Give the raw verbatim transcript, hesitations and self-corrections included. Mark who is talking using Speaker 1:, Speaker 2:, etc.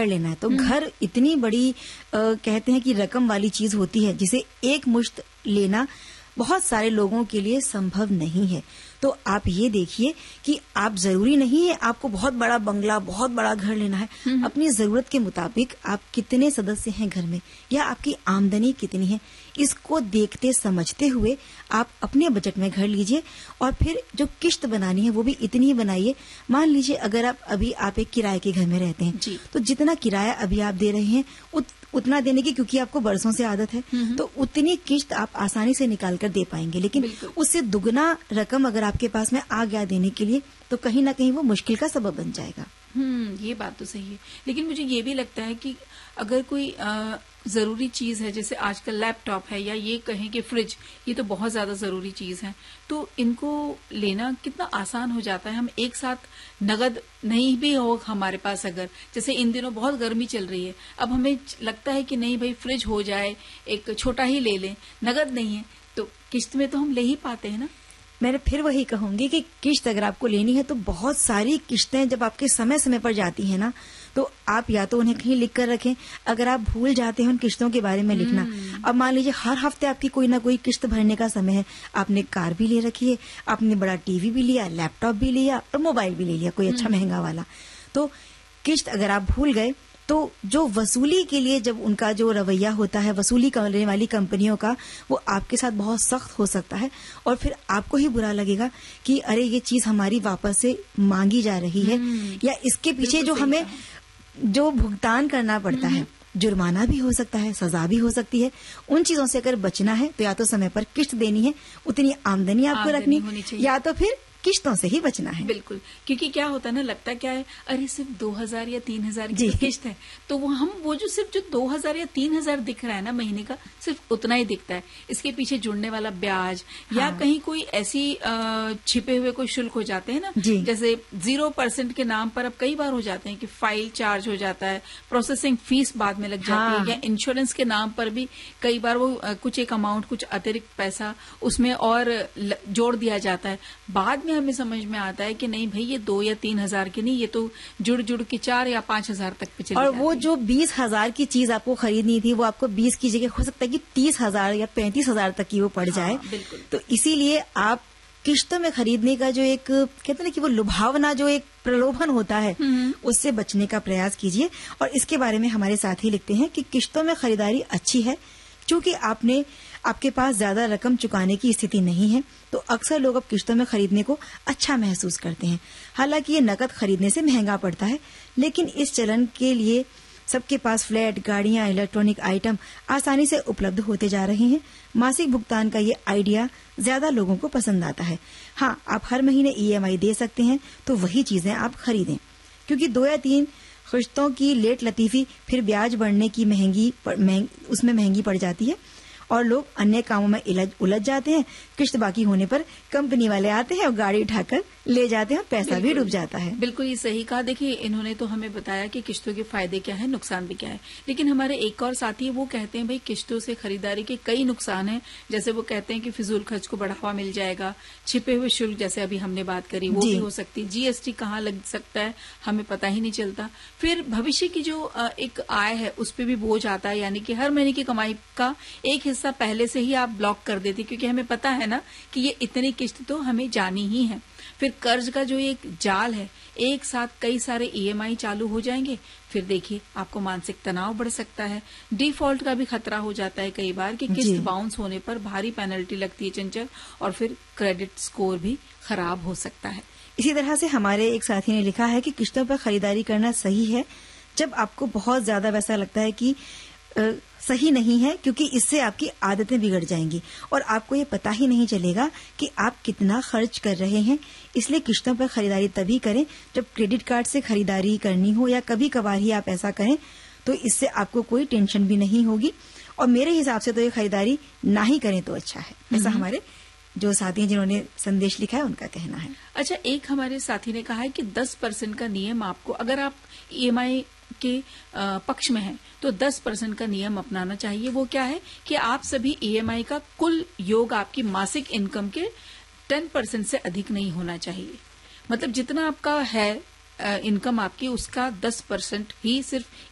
Speaker 1: घर लेना है तो घर इतनी बड़ी आ, कहते हैं कि रकम वाली चीज होती है जिसे एक मुश्त लेना बहुत सारे लोगों के लिए संभव नहीं है। तो आप ये देखिए कि आप जरूरी नहीं है आपको बहुत बड़ा बंगला, बहुत बड़ा घर लेना है। अपनी जरूरत के मुताबिक आप कितने सदस्य हैं घर में या आपकी आमदनी कितनी है, इसको देखते समझते हुए आप अपने बजट में घर लीजिए और फिर जो किश्त बनानी है वो भी इतनी ही बनाइए। मान लीजिए अगर आप अभी आप एक किराए के घर में रहते हैं तो जितना किराया अभी आप दे रहे हैं उत, उतना देने की, क्योंकि आपको बरसों से आदत है, तो उतनी किश्त आप आसानी से निकाल कर दे पाएंगे। लेकिन उससे दुगना रकम अगर आपके पास में आ गया देने के लिए तो कहीं ना कहीं वो मुश्किल का सबब बन जाएगा।
Speaker 2: हम्म ये बात तो सही है। लेकिन मुझे ये भी लगता है कि अगर कोई आ, जरूरी चीज है, जैसे आजकल लैपटॉप है या ये कहें कि फ्रिज, ये तो बहुत ज्यादा जरूरी चीज है, तो इनको लेना कितना आसान हो जाता है। हम एक साथ नगद नहीं भी हो हमारे पास, अगर जैसे इन दिनों बहुत गर्मी चल रही है, अब हमें लगता है कि नहीं भाई फ्रिज हो जाए, एक छोटा ही ले लें, नगद नहीं है तो किश्त में तो हम ले ही पाते हैं ना।
Speaker 1: मैं फिर वही कहूंगी कि किश्त अगर आपको लेनी है तो बहुत सारी किश्तें जब आपके समय समय पर जाती है ना तो आप या तो उन्हें कहीं लिख कर रखें। अगर आप भूल जाते हैं उन किश्तों के बारे में लिखना, अब मान लीजिए हर हफ्ते आपकी कोई ना कोई किश्त भरने का समय है, आपने कार भी ले रखी है, आपने बड़ा टीवी भी लिया, लैपटॉप भी लिया और मोबाइल भी ले लिया कोई अच्छा महंगा वाला, तो किश्त अगर आप भूल गए तो जो वसूली के लिए जब उनका जो रवैया होता है वसूली करने वाली कंपनियों का, वो आपके साथ बहुत सख्त हो सकता है और फिर आपको ही बुरा लगेगा कि अरे ये चीज हमारी वापस से मांगी जा रही है या इसके पीछे जो हमें जो भुगतान करना पड़ता है, जुर्माना भी हो सकता है, सजा भी हो सकती है। उन चीजों से अगर बचना है तो या तो समय पर किश्त देनी है, उतनी आमदनी आपको रखनी, या तो फिर किश्तों से ही बचना है।
Speaker 2: बिल्कुल, क्योंकि क्या होता है ना, लगता क्या है अरे सिर्फ दो हजार या तीन हजार की तो किश्त है, तो वो हम वो जो सिर्फ जो दो हजार या तीन हजार दिख रहा है ना महीने का, सिर्फ उतना ही दिखता है। इसके पीछे जुड़ने वाला ब्याज हाँ। या कहीं कोई ऐसी आ, छिपे हुए कोई शुल्क हो जाते हैं ना, जैसे जीरो परसेंट के नाम पर अब कई बार हो जाते हैं कि फाइल चार्ज हो जाता है, प्रोसेसिंग फीस बाद में लग जाती हाँ। है, या इंश्योरेंस के नाम पर भी कई बार वो आ, कुछ एक अमाउंट, कुछ अतिरिक्त पैसा उसमें और जोड़ दिया जाता है। बाद में हमें समझ में आता है कि नहीं भाई ये दो या तीन हजार की नहीं, ये तो जुड़ जुड़ के चार या पांच हजार तक पे चली
Speaker 1: और
Speaker 2: जाती
Speaker 1: वो
Speaker 2: है।
Speaker 1: जो बीस हजार की चीज आपको खरीदनी थी वो आपको बीस की जगह हो सकता है कि तीस हजार या पैंतीस हजार तक की वो पड़ हाँ, जाए। तो इसीलिए आप किश्तों में खरीदने का जो एक कहते हैं ना कि वो लुभावना, जो एक प्रलोभन होता है, उससे बचने का प्रयास कीजिए। और इसके बारे में हमारे साथी लिखते हैं कि किश्तों में खरीदारी अच्छी है क्योंकि आपने आपके पास ज्यादा रकम चुकाने की स्थिति नहीं है, तो अक्सर लोग अब किश्तों में खरीदने को अच्छा महसूस करते हैं। हालांकि ये नकद खरीदने से महंगा पड़ता है, लेकिन इस चलन के लिए सबके पास फ्लैट, गाड़ियां, इलेक्ट्रॉनिक आइटम आसानी से उपलब्ध होते जा रहे हैं। मासिक भुगतान का ये आइडिया ज्यादा लोगों को पसंद आता है। हाँ, आप हर महीने ई एम आई दे सकते हैं तो वही चीजें आप खरीदें, क्योंकि दो या तीन किश्तों की लेट लतीफी फिर ब्याज बढ़ने की महंगी महंग, उसमें महंगी पड़ जाती है और लोग अन्य कामों में उलझ जाते हैं। किश्त बाकी होने पर कंपनी वाले आते हैं और गाड़ी उठाकर ले जाते हैं और पैसा भी डूब जाता है।
Speaker 2: बिल्कुल ये सही कहा। देखिए, इन्होंने तो हमें बताया कि किश्तों के फायदे क्या है, नुकसान भी क्या है, लेकिन हमारे एक और साथी वो कहते हैं भाई किश्तों से खरीदारी के कई नुकसान हैं। जैसे वो कहते हैं कि फिजूल खर्च को बढ़ावा मिल जाएगा, छिपे हुए शुल्क जैसे अभी हमने बात करी वो भी हो सकती है, जीएसटी कहाँ लग सकता है हमें पता ही नहीं चलता। फिर भविष्य की जो एक आय है उस पर भी बोझ आता है, यानी कि हर महीने की कमाई का एक हिस्सा पहले से ही आप ब्लॉक कर देते, क्योंकि हमें पता है ना कि ये इतनी किश्त तो हमें जानी ही है। फिर कर्ज का जो एक जाल है, एक साथ कई सारे ई एम आई चालू हो जाएंगे, फिर देखिए आपको मानसिक तनाव बढ़ सकता है, डिफॉल्ट का भी खतरा हो जाता है कई बार कि किस्त बाउंस होने पर भारी पेनल्टी लगती है चंचल, और फिर क्रेडिट स्कोर भी खराब हो सकता है।
Speaker 1: इसी तरह से हमारे एक साथी ने लिखा है कि किश्तों पर खरीदारी करना सही है जब आपको बहुत ज्यादा वैसा लगता है कि आ, सही नहीं है, क्योंकि इससे आपकी आदतें बिगड़ जाएंगी और आपको ये पता ही नहीं चलेगा कि आप कितना खर्च कर रहे हैं। इसलिए किश्तों पर खरीदारी तभी करें जब क्रेडिट कार्ड से खरीदारी करनी हो या कभी कभार ही आप ऐसा करें, तो इससे आपको कोई टेंशन भी नहीं होगी। और मेरे हिसाब से तो ये खरीदारी ना ही करें तो अच्छा है, ऐसा हमारे जो साथी हैं जिन्होंने संदेश लिखा है उनका कहना है।
Speaker 2: अच्छा, एक हमारे साथी ने कहा है कि दस परसेंट का नियम आपको, अगर आप ई एम आई के पक्ष में है तो दस परसेंट का नियम अपनाना चाहिए। वो क्या है कि आप सभी ई एम आई का कुल योग आपकी मासिक इनकम के दस परसेंट से अधिक नहीं होना चाहिए। मतलब जितना आपका है इनकम आपकी, उसका दस परसेंट ही सिर्फ